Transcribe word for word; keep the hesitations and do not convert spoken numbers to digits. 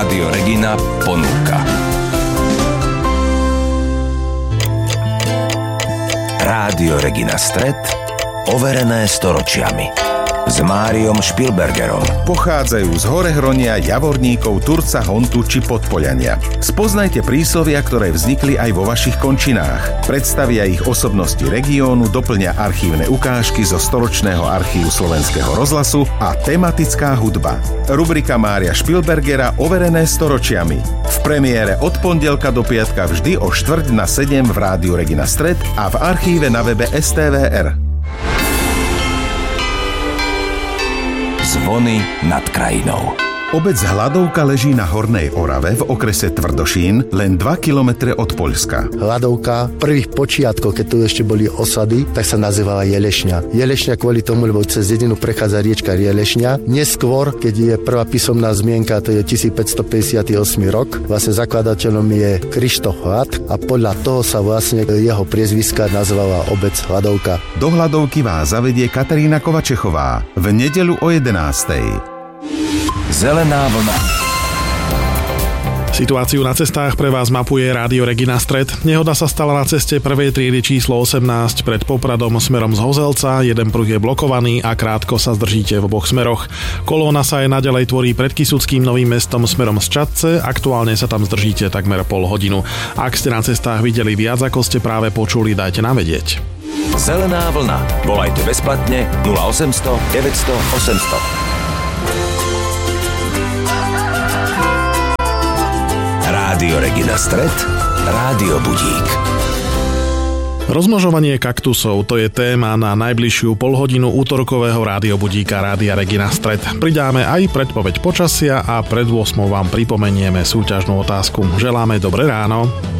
Rádio Regina ponúka. Rádio Regina Stret, overené storočiami. S Máriom Špilbergerom. Pochádzajú z Horehronia, Javorníkov, Turca, Hontu či Podpoľania. Spoznajte príslovia, ktoré vznikli aj vo vašich končinách. Predstavia ich osobnosti regiónu, doplňa archívne ukážky zo storočného archívu Slovenského rozhlasu a tematická hudba. Rubrika Mária Špilbergera Overené storočiami. V premiére od pondelka do piatka vždy o štvrť na sedem v Rádiu Regina Stret a v archíve na webe es té vé er. Zvony nad krajinou. Obec Hladovka leží na Hornej Orave v okrese Tvrdošín, len dva kilometre od Poľska. Hladovka v prvých počiatkoch, keď tu ešte boli osady, tak sa nazývala Jelešňa. Jelešňa kvôli tomu, lebo cez dedinu prechádza riečka Jelešňa. Neskôr, keď je prvá písomná zmienka, to je tisícpäťstopäťdesiatosem rok, vlastne zakladateľom je Krištof Hlad a podľa toho sa vlastne jeho priezviska nazvala obec Hladovka. Do Hladovky vás zavedie Katarína Kovačechová v nedeľu o jedenástej. Zelená vlna. Situáciu na cestách pre vás mapuje Rádio Regina Stret. Nehoda sa stala na ceste prvej triedy číslo osemnásť pred Popradom smerom z Hozelca. Jeden pruh je blokovaný a krátko sa zdržíte v oboch smeroch. Kolóna sa aj naďalej tvorí pred Kysuckým Novým Mestom smerom z Čadce. Aktuálne sa tam zdržíte takmer pol hodinu. Ak ste na cestách videli viac, ako ste práve počuli, dajte nám vedieť. Zelená vlna. Volajte bezplatne nula osemsto deväťsto osemsto. Rádio Regina Stret, Rádio Budík. Rozmnožovanie kaktusov, to je téma na najbližšiu polhodinu útorkového Rádio Budíka Rádia Regina Stret. Pridáme aj predpoveď počasia a pred ôsmou vám pripomenieme súťažnú otázku. Želáme dobré ráno.